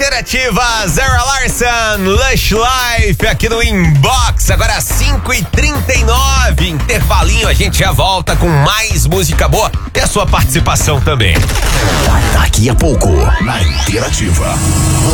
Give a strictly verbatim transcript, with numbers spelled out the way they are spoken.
Interativa, Zara Larsson, Lush Life, aqui no Inbox, agora cinco e trinta e nove, intervalinho, a gente já volta com mais música boa e a sua participação também. Daqui a pouco, na Interativa.